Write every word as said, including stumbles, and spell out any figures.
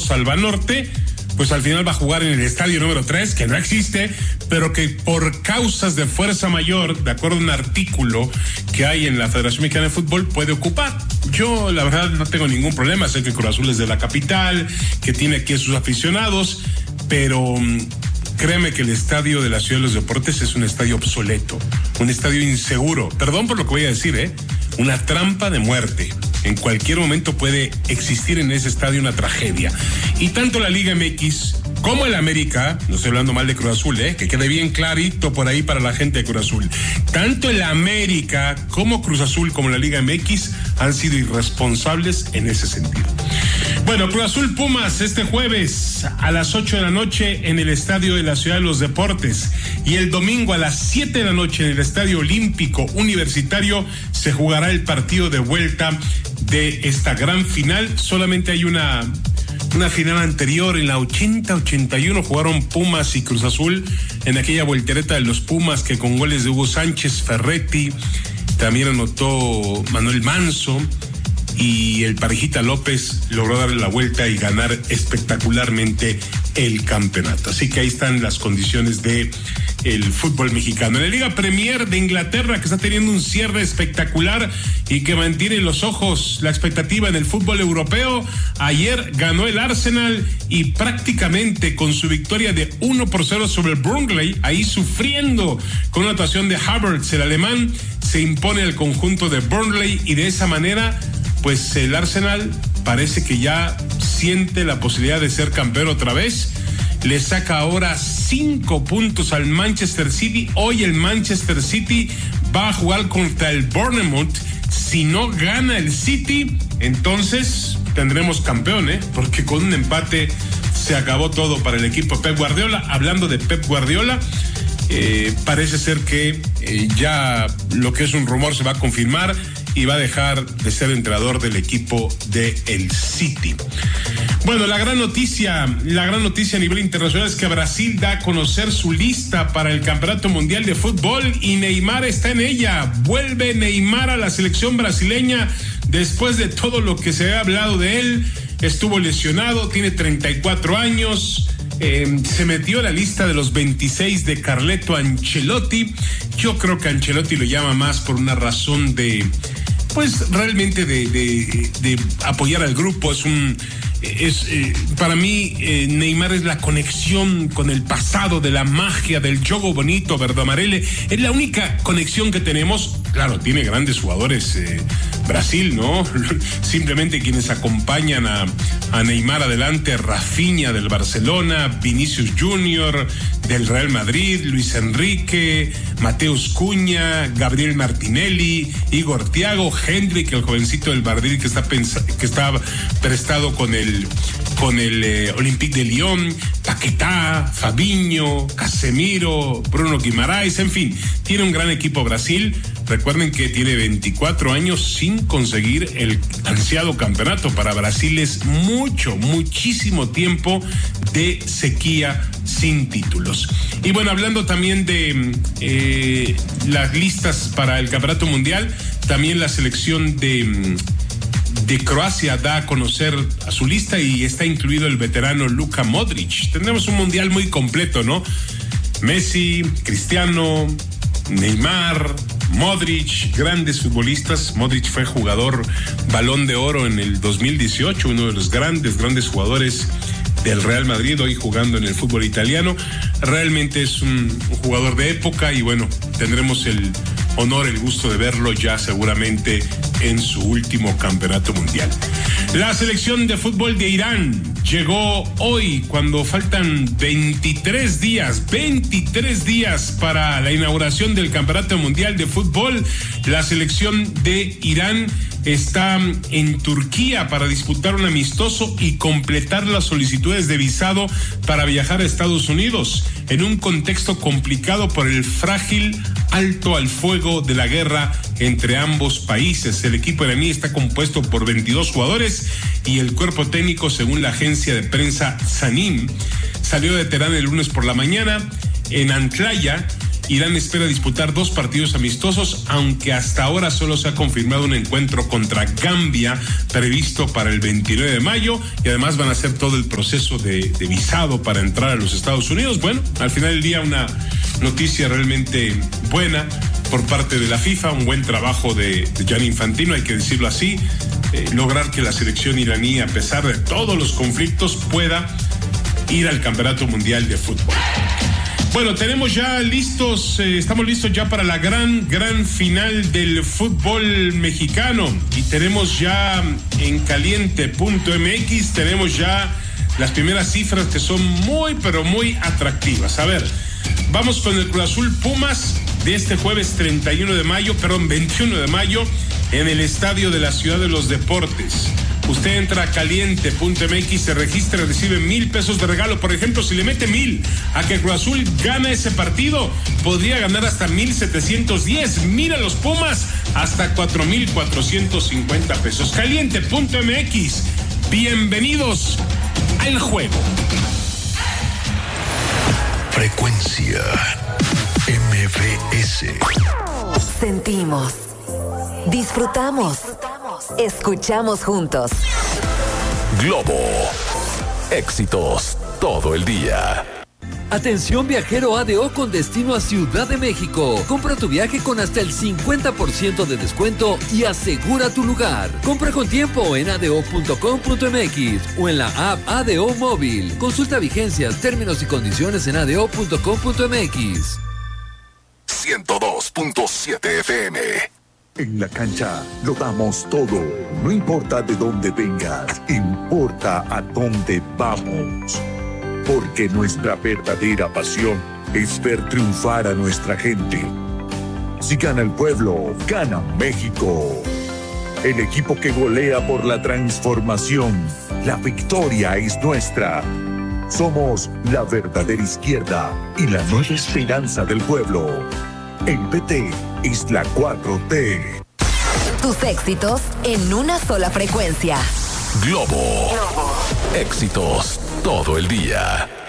Carlos Albanorte, pues al final va a jugar en el estadio número tres, que no existe, pero que por causas de fuerza mayor, de acuerdo a un artículo que hay en la Federación Mexicana de Fútbol, puede ocupar. Yo, la verdad, no tengo ningún problema. Sé que Cruz Azul es de la capital, que tiene aquí a sus aficionados, pero créeme que el estadio de la Ciudad de los Deportes es un estadio obsoleto, un estadio inseguro. Perdón por lo que voy a decir, ¿eh? Una trampa de muerte. En cualquier momento puede existir en ese estadio una tragedia. Y tanto la Liga M X como el América, no estoy hablando mal de Cruz Azul, ¿eh? Que quede bien clarito por ahí para la gente de Cruz Azul. Tanto el América como Cruz Azul como la Liga M X han sido irresponsables en ese sentido. Bueno, Cruz Azul Pumas este jueves a las ocho de la noche en el Estadio de la Ciudad de los Deportes, y el domingo a las siete de la noche en el Estadio Olímpico Universitario se jugará el partido de vuelta de esta gran final. Solamente hay una, una final anterior, en la ochenta ochenta y uno jugaron Pumas y Cruz Azul, en aquella voltereta de los Pumas que con goles de Hugo Sánchez, Ferretti, también anotó Manuel Manso, y el Parejita López logró darle la vuelta y ganar espectacularmente el campeonato. Así que ahí están las condiciones de el fútbol mexicano. En la Liga Premier de Inglaterra, que está teniendo un cierre espectacular y que mantiene los ojos, la expectativa en el fútbol europeo, ayer ganó el Arsenal y prácticamente con su victoria de uno por cero sobre el Burnley, ahí sufriendo con una actuación de Havertz, el alemán, se impone al conjunto de Burnley, y de esa manera pues el Arsenal parece que ya siente la posibilidad de ser campeón otra vez. Le saca ahora cinco puntos al Manchester City. Hoy el Manchester City va a jugar contra el Bournemouth. Si no gana el City, entonces tendremos campeón, ¿eh? Porque con un empate se acabó todo para el equipo de Pep Guardiola. Hablando de Pep Guardiola, eh, parece ser que eh, ya lo que es un rumor se va a confirmar y va a dejar de ser entrenador del equipo de el City. Bueno, la gran noticia, la gran noticia a nivel internacional es que Brasil da a conocer su lista para el Campeonato Mundial de Fútbol y Neymar está en ella. Vuelve Neymar a la selección brasileña después de todo lo que se ha hablado de él. Estuvo lesionado, tiene treinta y cuatro años. Eh, se metió a la lista de los veintiséis de Carleto Ancelotti. Yo creo que Ancelotti lo llama más por una razón de, pues realmente de, de, de apoyar al grupo. Es un, es eh, para mí eh, Neymar es la conexión con el pasado, de la magia, del juego bonito, verde amarele. Es la única conexión que tenemos. Claro, tiene grandes jugadores eh, Brasil, ¿no? Simplemente quienes acompañan a, a Neymar adelante: Rafinha del Barcelona, Vinicius Junior del Real Madrid, Luis Enrique, Mateus Cunha, Gabriel Martinelli, Igor Thiago, Hendrik, el jovencito del Madrid que está pens- que está prestado con el con el eh, Olympique de Lyon, Paquetá, Fabinho, Casemiro, Bruno Guimaraes, en fin, tiene un gran equipo Brasil. Recuerden que tiene veinticuatro años sin conseguir el ansiado campeonato. Para Brasil es mucho, muchísimo tiempo de sequía sin títulos. Y bueno, hablando también de eh, las listas para el campeonato mundial, también la selección de, de Croacia da a conocer a su lista y está incluido el veterano Luka Modric. Tendremos un mundial muy completo, ¿no? Messi, Cristiano, Neymar, Modric, grandes futbolistas. Modric fue jugador Balón de Oro en el dos mil dieciocho, uno de los grandes, grandes jugadores del Real Madrid, hoy jugando en el fútbol italiano. Realmente es un, un jugador de época y bueno, tendremos el honor, el gusto de verlo ya seguramente en su último campeonato mundial. La selección de fútbol de Irán llegó hoy cuando faltan veintitrés días, veintitrés días para la inauguración del campeonato mundial de fútbol. La selección de Irán está en Turquía para disputar un amistoso y completar las solicitudes de visado para viajar a Estados Unidos en un contexto complicado por el frágil alto al fuego de la guerra entre ambos países. El equipo iraní está compuesto por veintidós jugadores y el cuerpo técnico, según la agencia de prensa Sanim, salió de Teherán el lunes por la mañana. En Antalya Irán espera disputar dos partidos amistosos, aunque hasta ahora solo se ha confirmado un encuentro contra Gambia previsto para el veintinueve de mayo, y además van a hacer todo el proceso de, de visado para entrar a los Estados Unidos. Bueno, al final del día una noticia realmente buena por parte de la FIFA, un buen trabajo de, de Gianni Infantino, hay que decirlo así, eh, lograr que la selección iraní, a pesar de todos los conflictos, pueda ir al Campeonato Mundial de Fútbol. Bueno, tenemos ya listos, eh, estamos listos ya para la gran, gran final del fútbol mexicano, y tenemos ya en caliente punto m x, tenemos ya las primeras cifras que son muy, pero muy atractivas. A ver, vamos con el Cruz Azul Pumas de este jueves treinta y uno de mayo, perdón, veintiuno de mayo, en el Estadio de la Ciudad de los Deportes. Usted entra a caliente punto m x, se registra y recibe mil pesos de regalo. Por ejemplo, si le mete mil a que Cruz Azul gana ese partido, podría ganar hasta mil setecientos diez. Mira los Pumas, hasta cuatro mil cuatrocientos cincuenta pesos. caliente punto m x. Bienvenidos al juego. Frecuencia M V S. Sentimos, disfrutamos, escuchamos juntos. Globo. Éxitos todo el día. Atención viajero A D O con destino a Ciudad de México. Compra tu viaje con hasta el cincuenta por ciento de descuento y asegura tu lugar. Compra con tiempo en a d o punto com punto m x o en la app A D O Móvil. Consulta vigencias, términos y condiciones en a d o punto com punto m x. ciento dos punto siete F M. En la cancha lo damos todo. No importa de dónde vengas, importa a dónde vamos. Porque nuestra verdadera pasión es ver triunfar a nuestra gente. Si gana el pueblo, gana México. El equipo que golea por la transformación. La victoria es nuestra. Somos la verdadera izquierda y la nueva esperanza del pueblo. El P T es la cuatro T. Tus éxitos en una sola frecuencia. Globo. Éxitos todo el día.